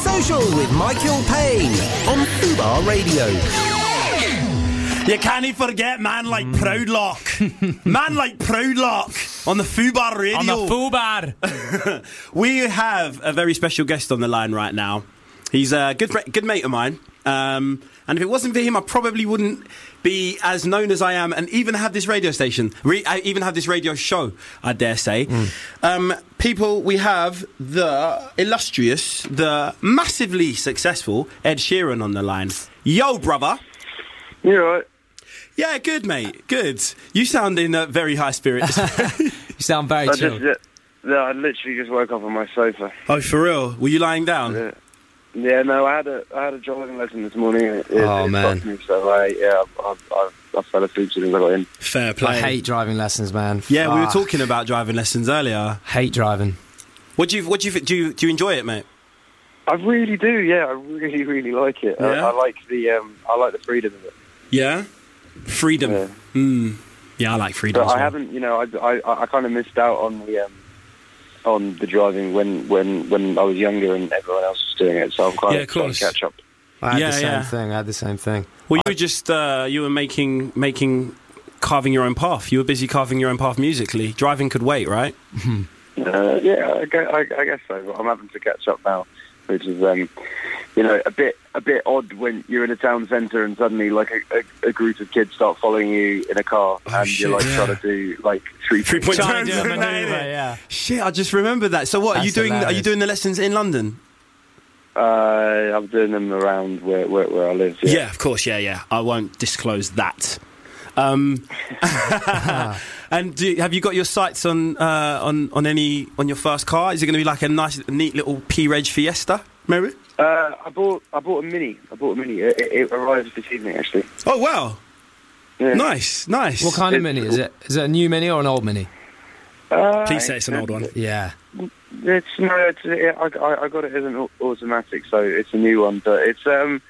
Social with Michael Payne on Fubar Radio. You can't forget man like Proudlock. Man like Proudlock on the Fubar Radio. On the Fubar. We have a very special guest on the line right now. He's a good mate of mine. And if it wasn't for him, I probably wouldn't be as known as I am and even have this radio station. I even have this radio show, I dare say. People, we have the illustrious, the massively successful Ed Sheeran on the line. Yo, brother. You all right? Yeah, good, mate. Good. You sound in very high spirits. You sound very chill. I literally just woke up on my sofa. Oh, for real? Were you lying down? Yeah, no, I had a driving lesson this morning. It man. fucked me, so I fell asleep as soon as I got in. Fair play. I hate driving lessons, man. Yeah, we were Fuck. talking about driving lessons earlier. Hate driving. What do you enjoy it, mate? I really do. Yeah, I really, really like it. Yeah? I like the freedom of it. Yeah, freedom. Yeah. Yeah, I like freedom. But as I well. haven't. I kind of missed out on the driving when I was younger and everyone else was doing it. So I'm kind of trying to catch up. I had the same thing. Well, you were just you were making carving your own path. You were busy carving your own path musically. Driving could wait, right? Yeah, I guess so. But I'm having to catch up now, which is a bit odd when you're in a town centre and suddenly like a group of kids start following you in a car you're like trying to do like three-point turns. Yeah. Shit, I just remembered that. So what are you doing? Hilarious. Are you doing the lessons in London? I'm doing them around where I live. Yeah, of course. Yeah. I won't disclose that. And have you got your sights on your first car? Is it going to be like a nice, neat little P-Reg Fiesta, maybe? I bought a Mini. It arrived this evening, actually. Oh wow! Yeah. Nice. What kind of Mini is it? Is it a new Mini or an old Mini? Please say it's an old one. Yeah. I got it as an automatic, so it's a new one. But it's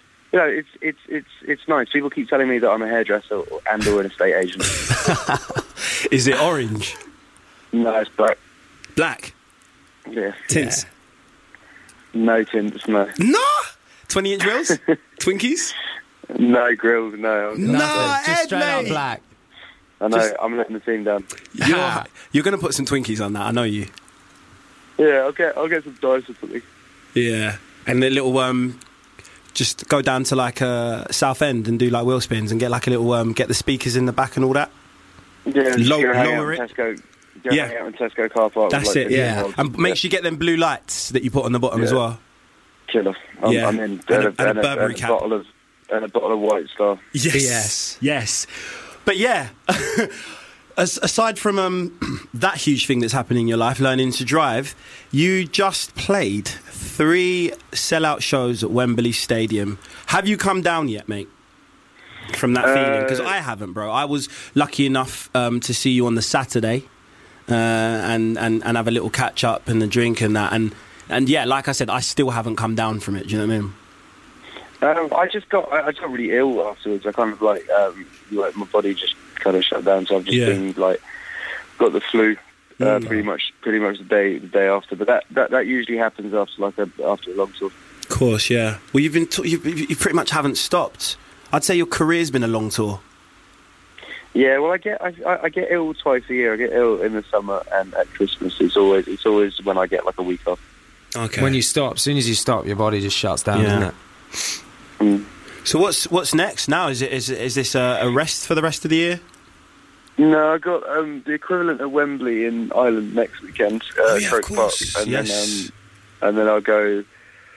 it's nice. People keep telling me that I'm a hairdresser or an estate agent. Is it orange? No, it's black. Black. Yeah. Tints. Yeah. No tints, no. No. 20-inch wheels. Twinkies. No grills, no. Just straight up black. I know. I'm letting the team down. You're going to put some Twinkies on that. I know you. Yeah, I'll get some dice or something. Yeah, and a little just go down to like South End and do like wheel spins and get like a little get the speakers in the back and all that. Yeah, lower it. Hang out in Tesco car park. That's it. Yeah, and make sure you get them blue lights that you put on the bottom as well. Killer. I'm in. And a Burberry cap. And a bottle of White Star. Yes. But yeah. Aside from that huge thing that's happening in your life, learning to drive, you just played 3 sellout shows at Wembley Stadium. Have you come down yet, mate, from that feeling? Because I haven't, bro. I was lucky enough to see you on the Saturday and have a little catch-up and a drink and that. And yeah, like I said, I still haven't come down from it. Do you know what I mean? I got really ill afterwards. I kind of like my body just kind of shut down. So I've just been like got the flu pretty much the day after. But that usually happens after a long tour. Of course, yeah. Well, you pretty much haven't stopped. I'd say your career's been a long tour. Yeah, well, I get ill twice a year. I get ill in the summer and at Christmas. It's always when I get like a week off. Okay. When you stop, as soon as you stop, your body just shuts down, doesn't it? So what's next now? Is this a rest for the rest of the year? No, I got the equivalent of Wembley in Ireland next weekend, Croke Park, and then I'll go.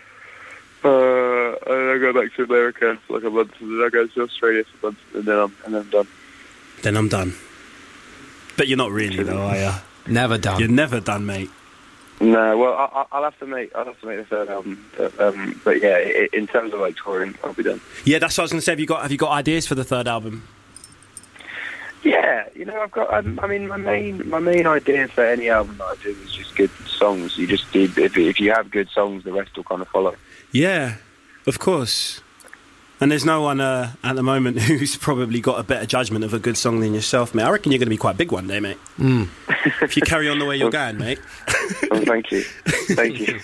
I'll go back to America for like a month, and then I'll go to Australia for a month, and then I'm done. Then I'm done. But you're not really, though, are you? Never done. You're never done, mate. No, well, I'll have to make the third album, but yeah, in terms of like touring, I'll be done. Yeah, that's what I was going to say. Have you got ideas for the third album? Yeah, I've got. I mean, my main idea for any album that I do is just good songs. You just if you have good songs, the rest will kind of follow. Yeah, of course. And there's no one at the moment who's probably got a better judgment of a good song than yourself, mate. I reckon you're going to be quite big one day, mate. If you carry on the way you're going, mate. Oh, thank you. Thank you.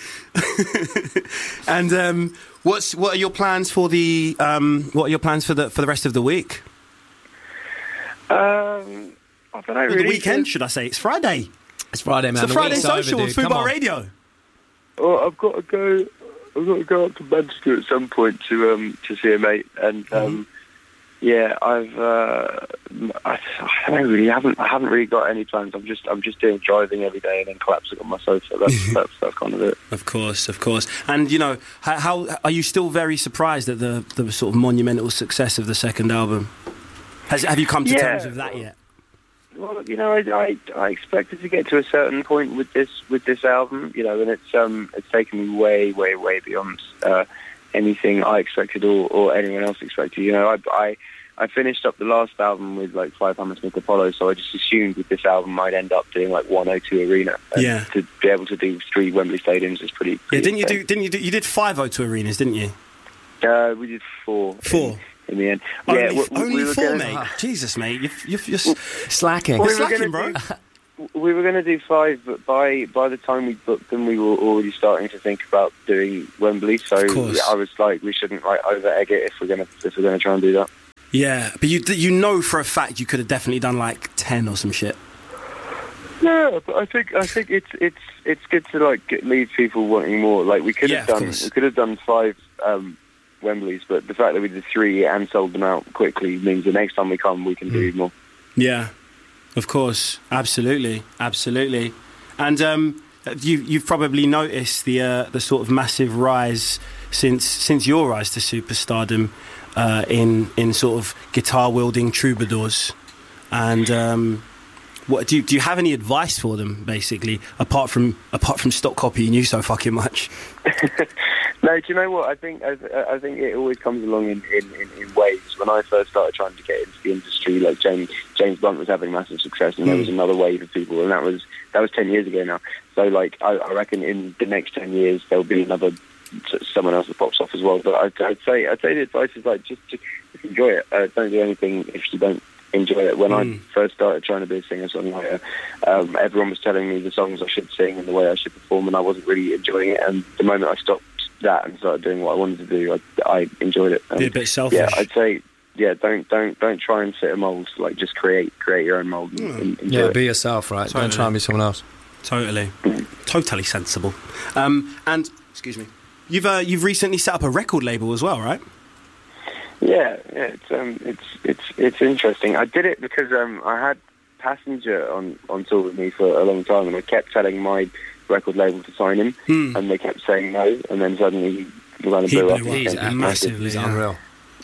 And what are your plans for the rest of the week? I don't know. Or Really, the weekend, should I say? It's Friday. It's Friday, man. It's a Friday week's social over, on dude. Food Come Bar on. Radio. Well, I've got to go up to Manchester at some point to see a mate, and yeah, I don't really I haven't really got any plans. I'm just doing driving every day and then collapsing on my sofa. That's kind of it. Of course. And you know, how are you still very surprised at the sort of monumental success of the second album? Have you come to terms with that yet? Well, you know, I expected to get to a certain point with this album, you know, and it's taken me way beyond anything I expected or anyone else expected. You know, I finished up the last album with like 5 Hammersmith Apollo, so I just assumed with this album I'd end up doing like 1 O2 Arena. And to be able to do 3 Wembley stadiums is pretty Didn't insane. you did 5 O2 arenas, didn't you? We did 4. 4. In the end, only were 4, gonna, mate. Jesus, mate, you're Slacking. We were slacking, gonna bro. We were going to do 5, but by the time we booked them, we were already starting to think about doing Wembley. So I was like, we shouldn't like over egg it if we're gonna try and do that. Yeah, but you know for a fact you could have definitely done like 10 or some shit. Yeah, but I think it's good to like leave people wanting more. Like we could have done 5 Wembleys, but the fact that we did 3 and sold them out quickly means the next time we come, we can do more. Yeah, of course, absolutely. And you've probably noticed the sort of massive rise since your rise to superstardom in sort of guitar wielding troubadours. And what do you have any advice for them, basically, apart from stock copying you so fucking much? No, do you know what? I think it always comes along in waves. When I first started trying to get into the industry, like James Blunt was having massive success, and there was another wave of people, and that was 10 years ago now. So, like, I reckon in the next 10 years there'll be someone else that pops off as well. But I'd say the advice is like just enjoy it. Don't do anything if you don't enjoy it. When I first started trying to be a singer-songwriter, everyone was telling me the songs I should sing and the way I should perform, and I wasn't really enjoying it. And the moment I stopped that and started doing what I wanted to do, I enjoyed it. Be a bit selfish. Yeah, I'd say, don't try and fit a mold. Like, just create your own mold. And enjoy it. Be yourself, right? Totally. Don't try and be someone else. Totally sensible. And excuse me, you've recently set up a record label as well, right? Yeah, it's interesting. I did it because I had Passenger on tour with me for a long time, and I kept telling my record label to sign him, and they kept saying no, and then suddenly he kind of blew up. He's massively unreal.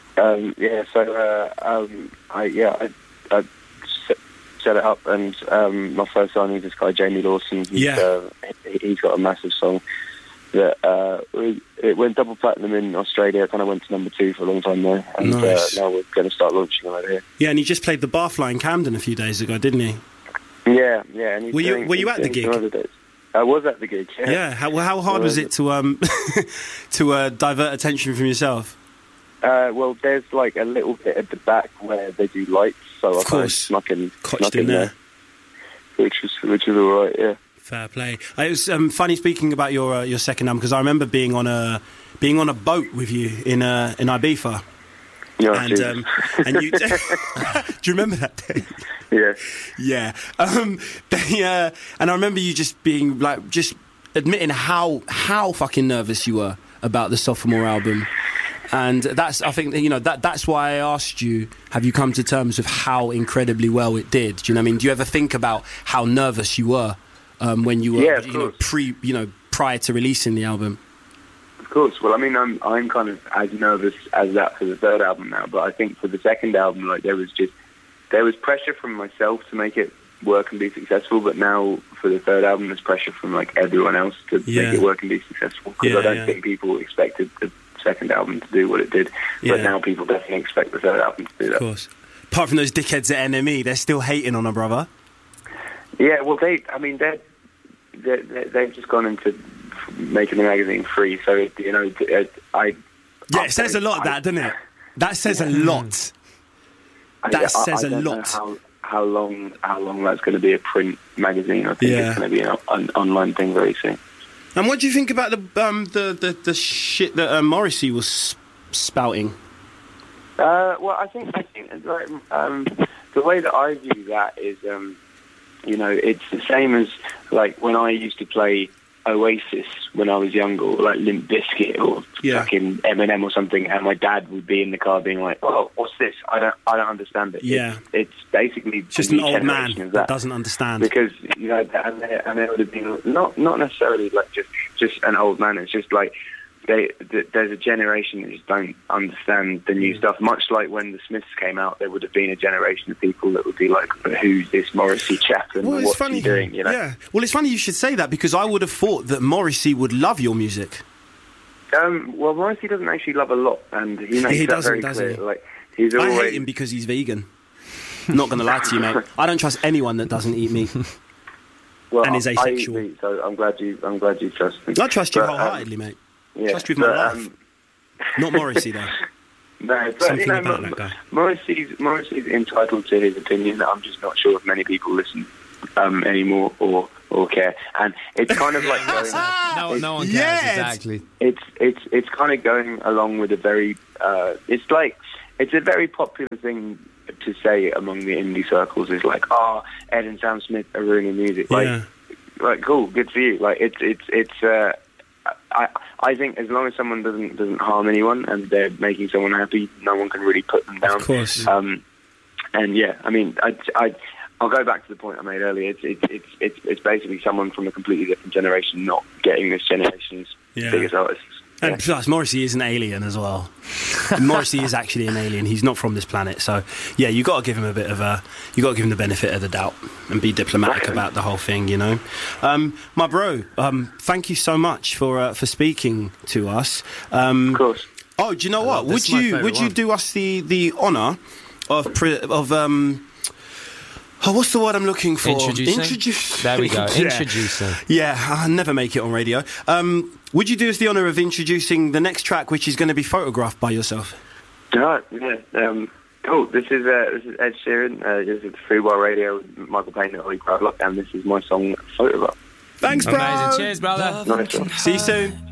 I set it up, and my first signing is this guy Jamie Lawson. He's got a massive song that it went double platinum in Australia. Kind of went to number 2 for a long time there, and nice. now we're going to start launching it over here. Yeah, and he just played the Barfly in Camden a few days ago, didn't he? Yeah. And were you at the gig? I was at the gig. Yeah. How hard was it to to divert attention from yourself? Well, there's like a little bit at the back where they do lights, so I kind of snuck in there, which was all right. Yeah. Fair play. It was funny speaking about your second album, because I remember being on a boat with you in Ibiza. Yeah, and you do you remember that day? Yeah. And I remember you just being like, just admitting how fucking nervous you were about the sophomore album. And that's why I asked you, have you come to terms with how incredibly well it did? Do you know what I mean? Do you ever think about how nervous you were when you were prior to releasing the album? Of course. Well, I mean, I'm kind of as nervous as that for the third album now, but I think for the second album, like there was pressure from myself to make it work and be successful, but now for the third album, there's pressure from like everyone else to make it work and be successful, because I don't think people expected the second album to do what it did, but now people definitely expect the third album to do that. Of course. Apart from those dickheads at NME, they're still hating on a brother. Yeah, well, they've just gone into making the magazine free, so it says a lot, that, doesn't it? That says a lot. That says a lot. Know how long that's going to be a print magazine. I think it's going to be an online thing very soon. And what do you think about the shit that Morrissey was spouting? Well, I think like, the way that I view that is, it's the same as like when I used to play Oasis when I was younger, or like Limp Bizkit or fucking Eminem or something, and my dad would be in the car being like, "Oh, what's this? I don't understand it." Yeah, it's basically just an old man that doesn't understand, because and there would have been not necessarily like just an old man. It's just like there's a generation that just don't understand the new stuff. Much like when the Smiths came out, there would have been a generation of people that would be like, "But who's this Morrissey chap and what's he doing?" You know? Yeah. Well, it's funny you should say that, because I would have thought that Morrissey would love your music. Well, Morrissey doesn't actually love a lot, and he makes that very clear. Like, he's always... I hate him because he's vegan. I'm not going to lie to you, mate. I don't trust anyone that doesn't eat meat. Well, and is asexual. I eat meat, so I'm glad you trust me. I trust you wholeheartedly, mate. Yeah, trust you with my life. Not Morrissey, though. No, but about that guy. Morrissey's entitled to his opinion. I'm just not sure if many people listen anymore or care. And it's kind of like going, no one cares, exactly. It's kind of going along with a very it's a very popular thing to say among the indie circles, is like, "Oh, Ed and Sam Smith are ruining music." Like cool, good for you. Like it's I think as long as someone doesn't harm anyone and they're making someone happy, no one can really put them down. Of course. And yeah, I mean, I'll go back to the point I made earlier. It's basically someone from a completely different generation not getting this generation's biggest artists. And plus, Morrissey is an alien as well. Morrissey is actually an alien. He's not from this planet. So, yeah, you got to give him the benefit of the doubt and be diplomatic about the whole thing, you know. My bro, thank you so much for speaking to us. Of course. Oh, do you know what? Would you do us the honour of what's the word I'm looking for? Introducing. There we go. Introducing. Yeah, I never make it on radio. Would you do us the honour of introducing the next track, which is going to be photographed by yourself? Yeah. Cool. This is Ed Sheeran. This is Fubar Radio with Michael Payne and Ollie Crowdlock, and this is my song Photograph. Thanks, bro. Amazing. Cheers, brother. Nice one. See you soon.